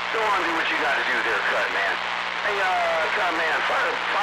Go on, do what you got to do there, Cut, man. Hey, Cut, man, fire